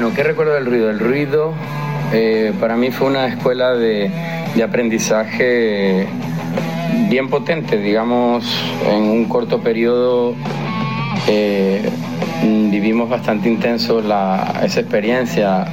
Bueno, ¿qué recuerdo del ruido? El ruido para mí fue una escuela de aprendizaje bien potente, digamos, en un corto periodo vivimos bastante intenso esa experiencia.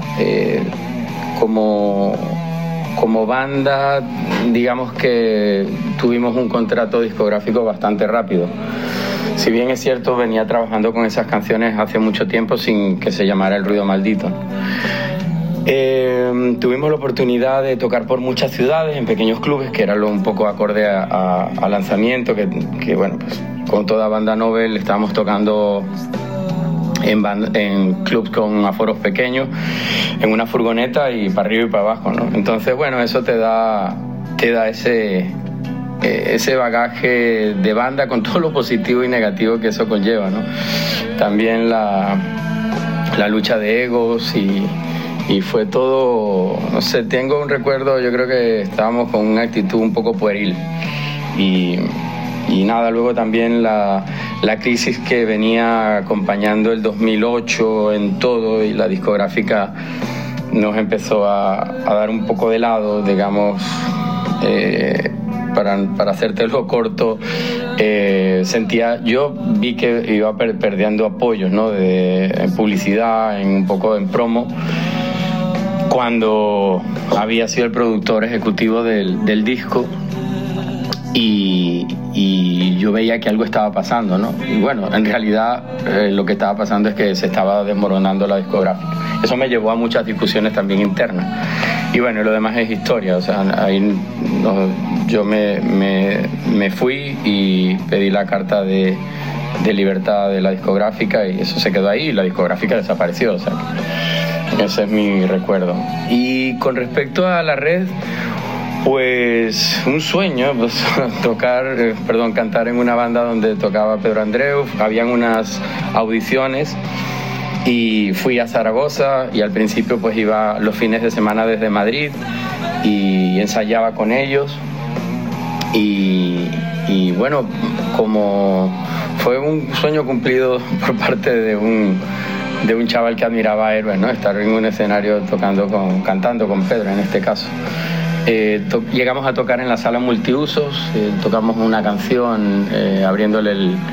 Como banda, digamos que tuvimos un contrato discográfico bastante rápido. Si bien es cierto, venía trabajando con esas canciones hace mucho tiempo sin que se llamara El Ruido Maldito. Tuvimos la oportunidad de tocar por muchas ciudades, en pequeños clubes, que era un poco acorde a lanzamiento, que bueno, pues con toda banda Nobel estábamos tocando en clubs con aforos pequeños, en una furgoneta y para arriba y para abajo, ¿no? Entonces, bueno, eso te da ese bagaje de banda con todo lo positivo y negativo que eso conlleva, ¿no? También la lucha de egos y fue todo, no sé, tengo un recuerdo, yo creo que estábamos con una actitud un poco pueril y nada, luego también la crisis que venía acompañando el 2008 en todo, y la discográfica nos empezó a dar un poco de lado, digamos, para hacértelo corto. Yo vi que iba perdiendo apoyos, ¿no? En publicidad, un poco en promo, cuando había sido el productor ejecutivo del disco. Y yo veía que algo estaba pasando, ¿no? Y bueno, en realidad lo que estaba pasando es que se estaba desmoronando la discográfica. Eso me llevó a muchas discusiones también internas. Y bueno, lo demás es historia. O sea, ahí yo me fui y pedí la carta de libertad de la discográfica y eso se quedó ahí y la discográfica desapareció. O sea, ese es mi recuerdo. Y con respecto a la red, pues un sueño, pues cantar en una banda donde tocaba Pedro Andreu. Habían unas audiciones y fui a Zaragoza y al principio pues iba los fines de semana desde Madrid y ensayaba con ellos y bueno, como fue un sueño cumplido por parte de un chaval que admiraba a Héroes, ¿no? Estar en un escenario cantando con Pedro en este caso. Llegamos a tocar en la sala multiusos, tocamos una canción abriéndole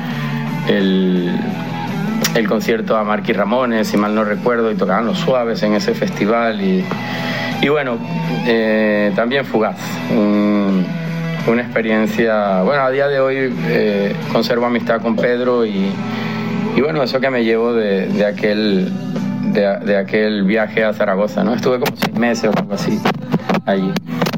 el concierto a Marky Ramones, si mal no recuerdo, y tocaban Los Suaves en ese festival y bueno, también Fugaz, una experiencia, bueno, a día de hoy conservo amistad con Pedro y bueno, eso que me llevo de aquel viaje a Zaragoza, ¿no? Estuve como 6 meses o algo así allí.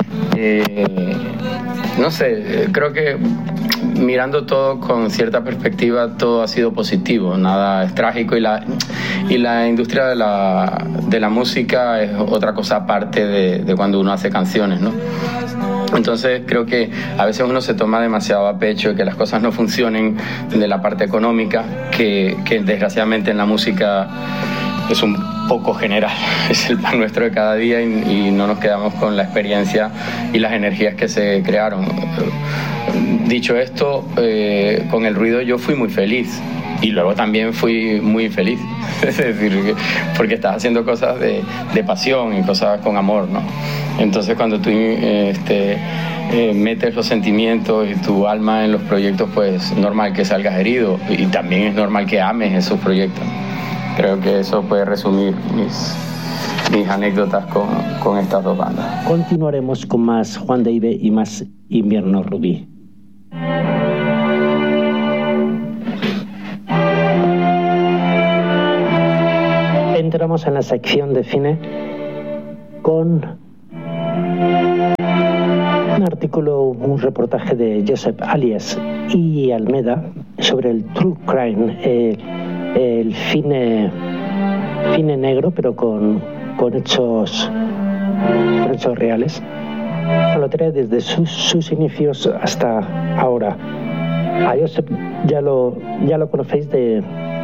No sé, creo que mirando todo con cierta perspectiva, todo ha sido positivo, nada es trágico y la industria de la música es otra cosa aparte de cuando uno hace canciones, ¿no? Entonces creo que a veces uno se toma demasiado a pecho que las cosas no funcionen de la parte económica, que desgraciadamente en la música es un poco general, es el pan nuestro de cada día y no nos quedamos con la experiencia y las energías que se crearon. Dicho esto, con el ruido yo fui muy feliz y luego también fui muy infeliz, es decir, porque estás haciendo cosas de pasión y cosas con amor, ¿no? Entonces cuando tú metes los sentimientos y tu alma en los proyectos, pues normal que salgas herido y también es normal que ames esos proyectos. Creo que eso puede resumir mis anécdotas con estas dos bandas. Continuaremos con más Juan Deive y más Invierno Rubí. Entramos en la sección de cine con un artículo, un reportaje de Josep Alias y Almeda sobre el True Crime, el cine negro, pero con hechos reales. Lo trae desde sus inicios hasta ahora. A Josep ya lo conocéis de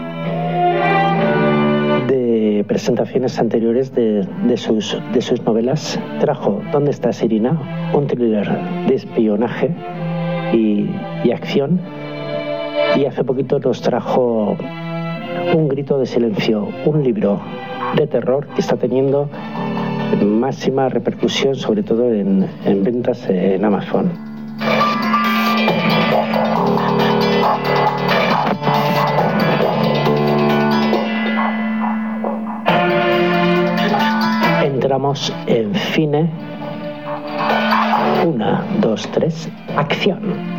presentaciones anteriores de sus novelas. Trajo ¿Dónde estás, Irina?, un thriller de espionaje y acción, y hace poquito nos trajo Un grito de silencio, un libro de terror que está teniendo máxima repercusión, sobre todo en ventas en Amazon. Entramos en cine. 1, 2, 3, acción.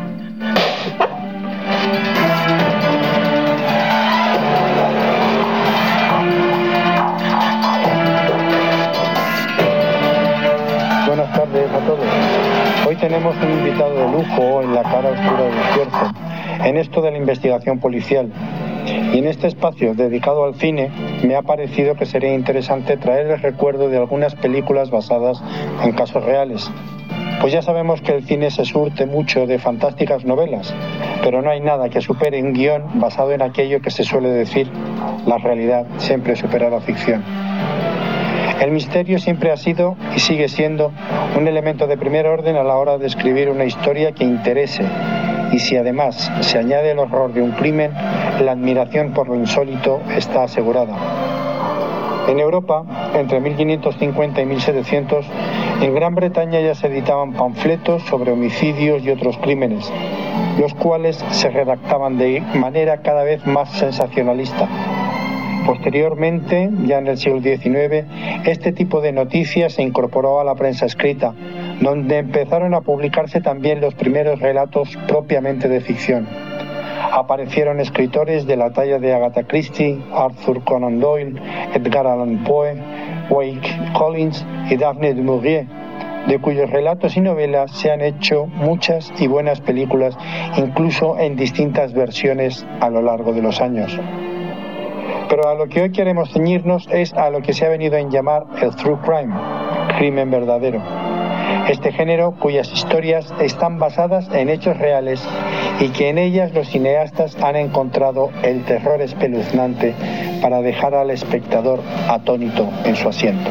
Buenas tardes a todos. Hoy tenemos un invitado de lujo en la cara oscura del esfuerzo, en esto de la investigación policial. Y en este espacio dedicado al cine me ha parecido que sería interesante traer el recuerdo de algunas películas basadas en casos reales. Pues ya sabemos que el cine se surte mucho de fantásticas novelas, pero no hay nada que supere un guión basado en aquello que se suele decir: la realidad siempre supera la ficción. El misterio siempre ha sido y sigue siendo un elemento de primer orden a la hora de escribir una historia que interese, y si además se añade el horror de un crimen, la admiración por lo insólito está asegurada. En Europa, entre 1550 y 1700, en Gran Bretaña ya se editaban panfletos sobre homicidios y otros crímenes, los cuales se redactaban de manera cada vez más sensacionalista. Posteriormente, ya en el siglo XIX, este tipo de noticias se incorporó a la prensa escrita, donde empezaron a publicarse también los primeros relatos propiamente de ficción. Aparecieron escritores de la talla de Agatha Christie, Arthur Conan Doyle, Edgar Allan Poe, Wake Collins y Daphne du Maurier, de cuyos relatos y novelas se han hecho muchas y buenas películas, incluso en distintas versiones a lo largo de los años. Pero a lo que hoy queremos ceñirnos es a lo que se ha venido a llamar el true crime, crimen verdadero. Este género cuyas historias están basadas en hechos reales y que en ellas los cineastas han encontrado el terror espeluznante para dejar al espectador atónito en su asiento.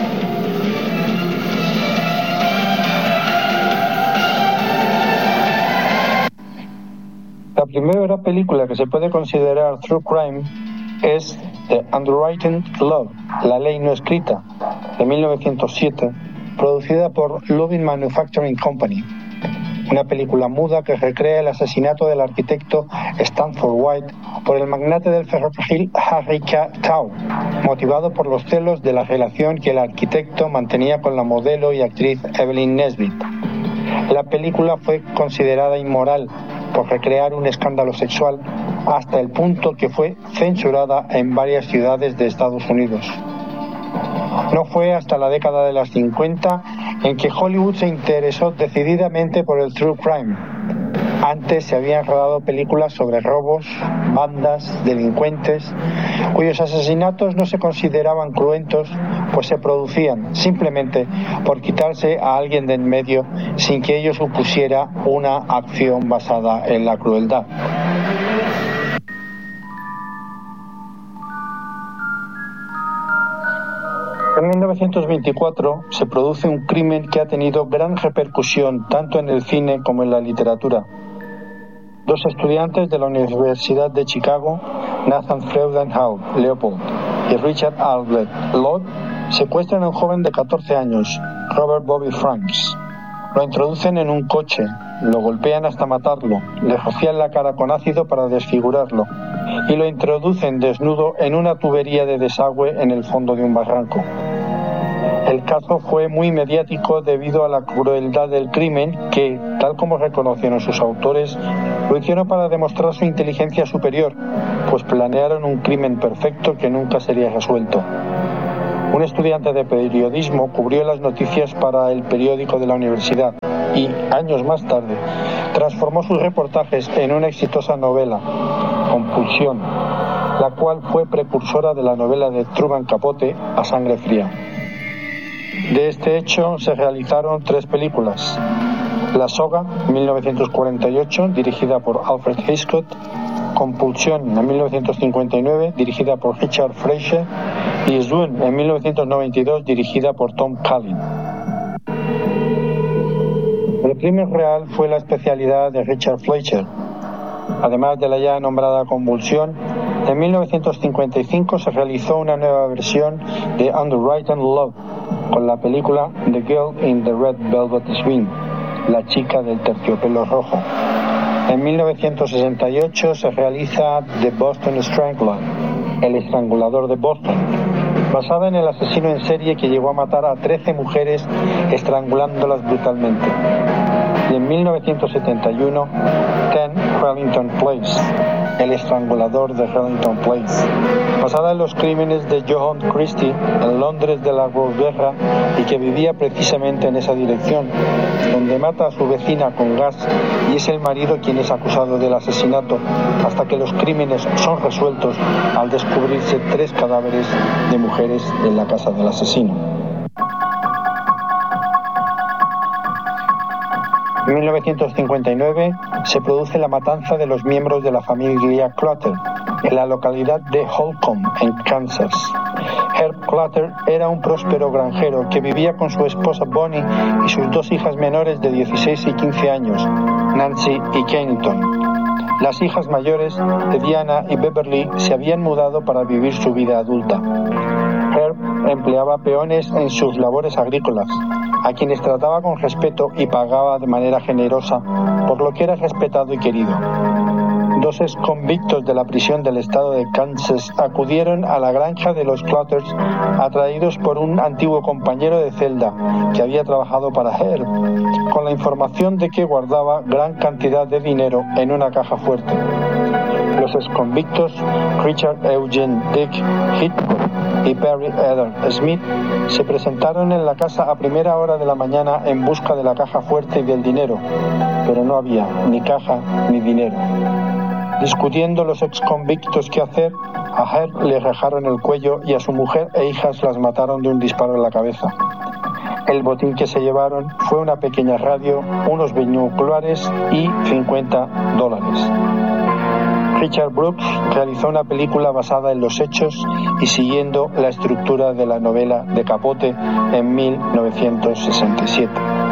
La primera película que se puede considerar true crime es The Unwritten Law, La Ley No Escrita, de 1907, producida por Lubin Manufacturing Company. Una película muda que recrea el asesinato del arquitecto Stanford White por el magnate del ferrocarril Harry K. Tau, motivado por los celos de la relación que el arquitecto mantenía con la modelo y actriz Evelyn Nesbit. La película fue considerada inmoral por recrear un escándalo sexual, hasta el punto que fue censurada en varias ciudades de Estados Unidos. No fue hasta la década de los 50 en que Hollywood se interesó decididamente por el true crime. Antes se habían rodado películas sobre robos, bandas, delincuentes, cuyos asesinatos no se consideraban cruentos, pues se producían simplemente por quitarse a alguien de en medio sin que ello supusiera una acción basada en la crueldad. En 1924 se produce un crimen que ha tenido gran repercusión tanto en el cine como en la literatura. Dos estudiantes de la Universidad de Chicago, Nathan Freudenthal Leopold y Richard Albert Lott, secuestran a un joven de 14 años, Robert Bobby Franks. Lo introducen en un coche, lo golpean hasta matarlo, le rocian la cara con ácido para desfigurarlo y lo introducen desnudo en una tubería de desagüe en el fondo de un barranco. El caso fue muy mediático debido a la crueldad del crimen que, tal como reconocieron sus autores, lo hicieron para demostrar su inteligencia superior, pues planearon un crimen perfecto que nunca sería resuelto. Un estudiante de periodismo cubrió las noticias para el periódico de la universidad y, años más tarde, transformó sus reportajes en una exitosa novela, Compulsión, la cual fue precursora de la novela de Truman Capote, A Sangre Fría. De este hecho se realizaron 3 películas: La Soga, 1948, dirigida por Alfred Hitchcock; Compulsión, en 1959, dirigida por Richard Fleischer; y Swoon, en 1992, dirigida por Tom Cullen. El crimen real fue la especialidad de Richard Fleischer. Además de la ya nombrada Convulsión, En 1955 se realizó una nueva versión de Underwritten Love con la película The Girl in the Red Velvet Swing, la chica del terciopelo rojo. En 1968 se realiza The Boston Strangler, el estrangulador de Boston, basada en el asesino en serie que llegó a matar a 13 mujeres estrangulándolas brutalmente. Y en 1971, 10 Rellington Place, el estrangulador de Rellington Place, basada en los crímenes de Joan Christie en Londres de la posguerra y que vivía precisamente en esa dirección, donde mata a su vecina con gas y es el marido quien es acusado del asesinato, hasta que los crímenes son resueltos al descubrirse 3 cadáveres de mujeres en la casa del asesino. En 1959 se produce la matanza de los miembros de la familia Clutter en la localidad de Holcomb, en Kansas. Herb Clutter era un próspero granjero que vivía con su esposa Bonnie y sus 2 hijas menores de 16 y 15 años, Nancy y Kennington. Las hijas mayores de Diana y Beverly se habían mudado para vivir su vida adulta. Herb empleaba peones en sus labores agrícolas, a quienes trataba con respeto y pagaba de manera generosa, por lo que era respetado y querido. 2 exconvictos de la prisión del estado de Kansas acudieron a la granja de los Clutters atraídos por un antiguo compañero de celda que había trabajado para Herb, con la información de que guardaba gran cantidad de dinero en una caja fuerte. Los exconvictos Richard Eugene Dick Hitchcock y Perry Eder Smith se presentaron en la casa a primera hora de la mañana en busca de la caja fuerte y del dinero, pero no había ni caja ni dinero. Discutiendo los exconvictos qué hacer, a Herb le rajaron el cuello y a su mujer e hijas las mataron de un disparo en la cabeza. El botín que se llevaron fue una pequeña radio, unos binoculares y $50. Richard Brooks realizó una película basada en los hechos y siguiendo la estructura de la novela de Capote en 1967.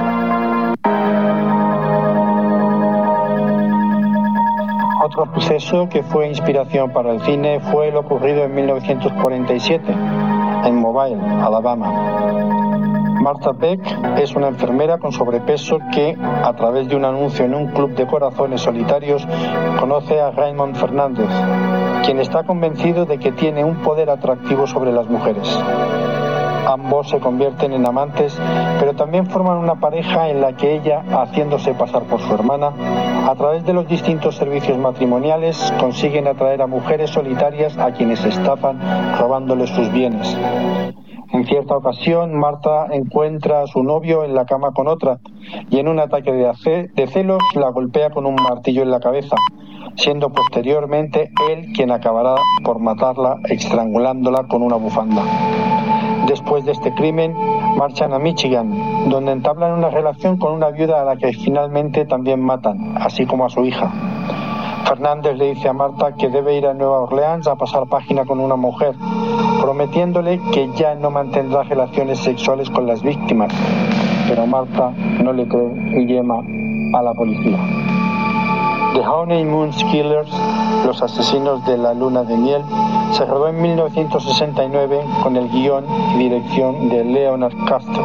Otro suceso que fue inspiración para el cine fue lo ocurrido en 1947 en Mobile, Alabama. Martha Beck es una enfermera con sobrepeso que, a través de un anuncio en un club de corazones solitarios, conoce a Raymond Fernández, quien está convencido de que tiene un poder atractivo sobre las mujeres. Ambos se convierten en amantes, pero también forman una pareja en la que ella, haciéndose pasar por su hermana, a través de los distintos servicios matrimoniales, consiguen atraer a mujeres solitarias a quienes estafan robándoles sus bienes. En cierta ocasión, Marta encuentra a su novio en la cama con otra y en un ataque de celos la golpea con un martillo en la cabeza, siendo posteriormente él quien acabará por matarla estrangulándola con una bufanda. Después de este crimen, marchan a Michigan, donde entablan una relación con una viuda a la que finalmente también matan, así como a su hija. Fernández le dice a Marta que debe ir a Nueva Orleans a pasar página con una mujer, prometiéndole que ya no mantendrá relaciones sexuales con las víctimas, pero Marta no le cree y llama a la policía. The Honeymoon Killers, los asesinos de la luna de miel, se rodó en 1969 con el guión y dirección de Leonard Castro.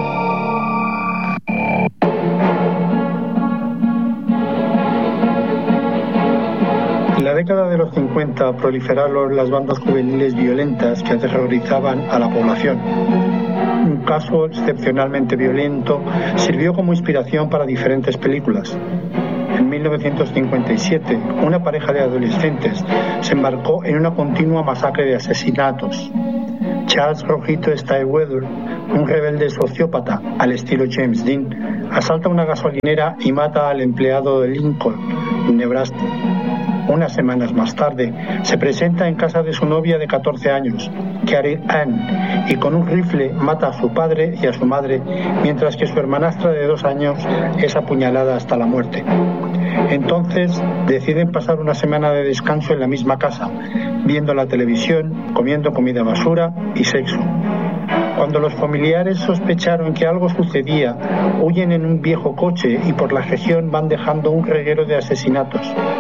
En la década de los 50 proliferaron las bandas juveniles violentas que aterrorizaban a la población. Un caso excepcionalmente violento sirvió como inspiración para diferentes películas. En 1957, una pareja de adolescentes se embarcó en una continua masacre de asesinatos. Charles Rojito Stuyvesant, un rebelde sociópata al estilo James Dean, asalta una gasolinera y mata al empleado de Lincoln, Nebraska. Unas semanas más tarde, se presenta en casa de su novia de 14 años, Carrie Ann, y con un rifle mata a su padre y a su madre, mientras que su hermanastra de 2 años es apuñalada hasta la muerte. Entonces, deciden pasar una semana de descanso en la misma casa, viendo la televisión, comiendo comida basura y sexo. Cuando los familiares sospecharon que algo sucedía, huyen en un viejo coche y por la región van dejando un reguero de asesinatos.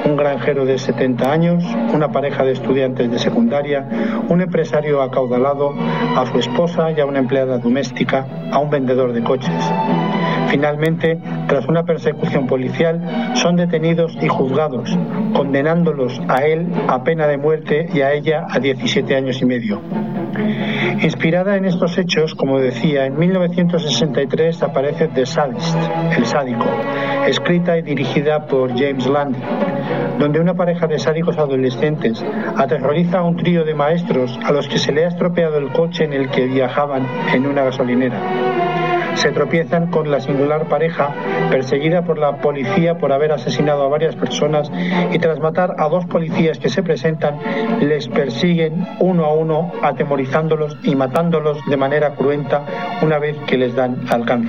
un granjero de 70 años, una pareja de estudiantes de secundaria, un empresario acaudalado, a su esposa y a una empleada doméstica, a un vendedor de coches. Finalmente, tras una persecución policial, son detenidos y juzgados, condenándolos a él a pena de muerte y a ella a 17 años y medio. Inspirada en estos hechos, como decía, en 1963 aparece The Sadist, El Sádico, escrita y dirigida por James Landy, donde una pareja de sádicos adolescentes aterroriza a un trío de maestros a los que se le ha estropeado el coche en el que viajaban en una gasolinera. Se tropiezan con la singular pareja perseguida por la policía por haber asesinado a varias personas y tras matar a 2 policías que se presentan, les persiguen uno a uno, atemorizándolos y matándolos de manera cruenta una vez que les dan alcance.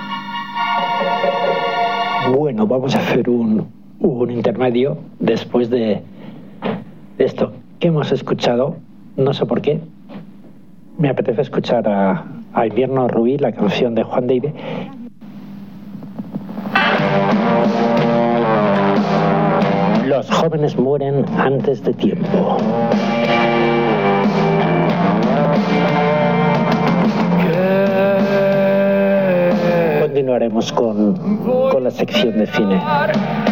Bueno, vamos a hacer un intermedio después de esto que hemos escuchado. No sé por qué. Me apetece escuchar a Invierno Rubí, la canción de Juan David. Los jóvenes mueren antes de tiempo. Continuaremos con la sección de cine.